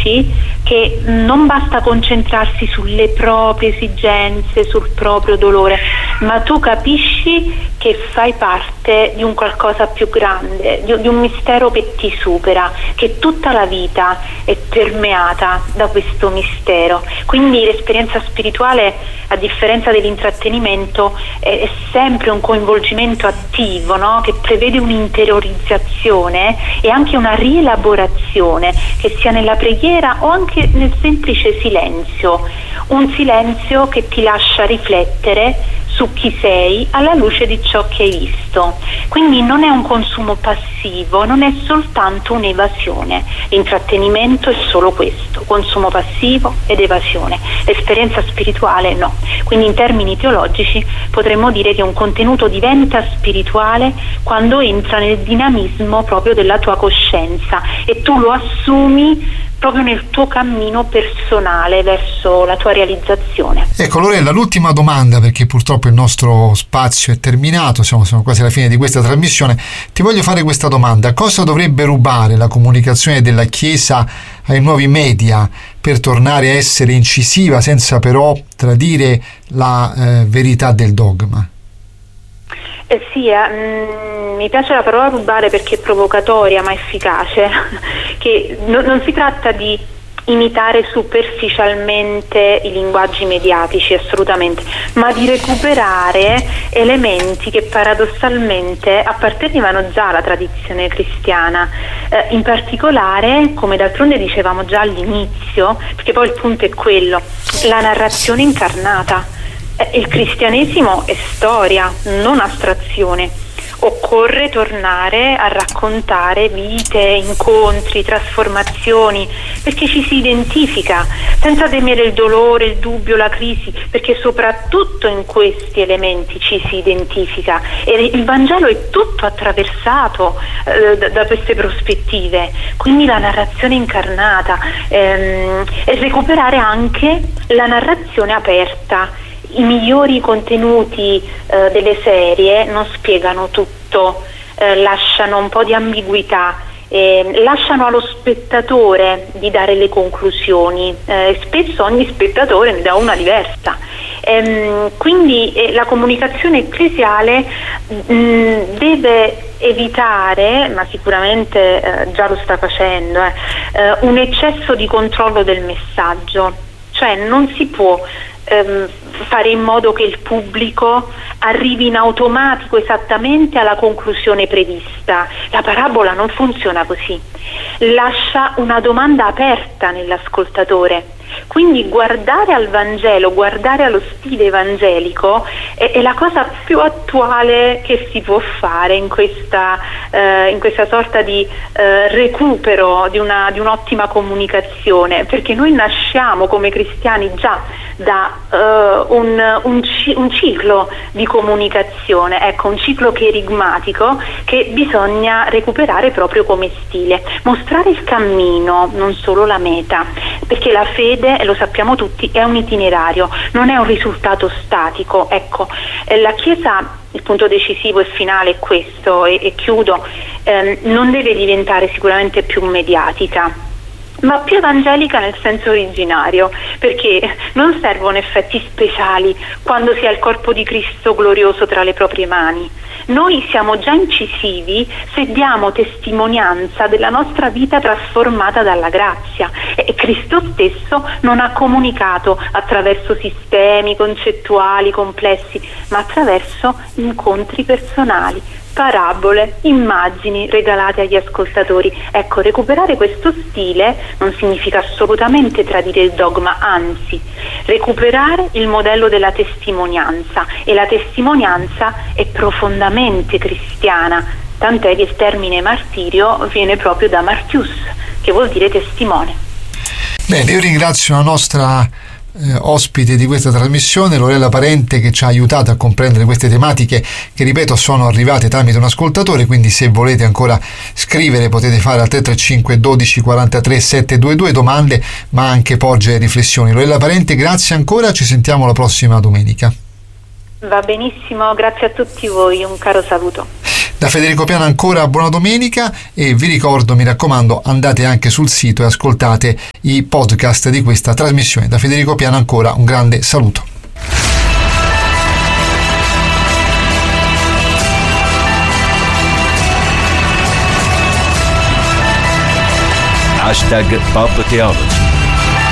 capisci che non basta concentrarsi sulle proprie esigenze, sul proprio dolore, ma tu capisci che fai parte di un qualcosa più grande, di un mistero che ti supera, che tutta la vita è permeata da questo mistero. Quindi l'esperienza spirituale, a differenza dell'intrattenimento, è sempre un coinvolgimento attivo, no? Che prevede un'interiorizzazione e anche una rielaborazione, che sia nella preghiera o anche nel semplice silenzio, un silenzio che ti lascia riflettere su chi sei alla luce di ciò che hai visto. Quindi non è un consumo passivo, non è soltanto un'evasione. L'intrattenimento è solo questo, consumo passivo ed evasione. L'esperienza spirituale no. Quindi in termini teologici potremmo dire che un contenuto diventa spirituale quando entra nel dinamismo proprio della tua coscienza e tu lo assumi proprio nel tuo cammino personale verso la tua realizzazione. Ecco Lorella, l'ultima domanda, perché purtroppo il nostro spazio è terminato, siamo quasi alla fine di questa trasmissione. Ti voglio fare questa domanda: cosa dovrebbe rubare la comunicazione della Chiesa ai nuovi media per tornare a essere incisiva senza però tradire la verità del dogma? Sì, mi piace la parola rubare perché è provocatoria ma efficace, che non si tratta di imitare superficialmente i linguaggi mediatici, assolutamente, ma di recuperare elementi che paradossalmente appartenevano già alla tradizione cristiana, in particolare, come d'altronde dicevamo già all'inizio, perché poi il punto è quello, la narrazione incarnata. Il cristianesimo è storia, non astrazione. Occorre tornare a raccontare vite, incontri, trasformazioni, perché ci si identifica, senza temere il dolore, il dubbio, la crisi, perché soprattutto in questi elementi ci si identifica. E il Vangelo è tutto attraversato da queste prospettive. Quindi la narrazione incarnata e recuperare anche la narrazione aperta. I migliori contenuti delle serie non spiegano tutto, lasciano un po' di ambiguità, lasciano allo spettatore di dare le conclusioni, spesso ogni spettatore ne dà una diversa. Quindi la comunicazione ecclesiale deve evitare, ma sicuramente già lo sta facendo, un eccesso di controllo del messaggio, cioè non si può fare in modo che il pubblico arrivi in automatico esattamente alla conclusione prevista. La parabola non funziona così, lascia una domanda aperta nell'ascoltatore. Quindi guardare al Vangelo, guardare allo stile evangelico è la cosa più attuale che si può fare in questa sorta di recupero di un'ottima comunicazione, perché noi nasciamo come cristiani già da un ciclo di comunicazione, ecco, un ciclo cherigmatico che bisogna recuperare proprio come stile, mostrare il cammino, non solo la meta, perché la fede, e lo sappiamo tutti, è un itinerario, non è un risultato statico. Ecco, la Chiesa, il punto decisivo e finale è questo, e chiudo, non deve diventare sicuramente più mediatica, ma più evangelica nel senso originario, perché non servono effetti speciali quando si ha il corpo di Cristo glorioso tra le proprie mani. Noi siamo già incisivi se diamo testimonianza della nostra vita trasformata dalla grazia, e Cristo stesso non ha comunicato attraverso sistemi concettuali complessi, ma attraverso incontri personali, parabole, immagini regalate agli ascoltatori. Ecco, recuperare questo stile non significa assolutamente tradire il dogma, anzi, recuperare il modello della testimonianza, e la testimonianza è profondamente cristiana, tant'è che il termine martirio viene proprio da martius, che vuol dire testimone. Bene, io ringrazio la nostra ospite di questa trasmissione, Lorella Parente, che ci ha aiutato a comprendere queste tematiche che, ripeto, sono arrivate tramite un ascoltatore. Quindi se volete ancora scrivere potete fare al 335 12 43 722 domande, ma anche porgere riflessioni. Lorella Parente, grazie ancora, ci sentiamo la prossima domenica. Va benissimo, grazie a tutti voi, un caro saluto. Da Federico Piana ancora buona domenica, e vi ricordo, mi raccomando, andate anche sul sito e ascoltate i podcast di questa trasmissione. Da Federico Piana ancora un grande saluto. #PopTheology.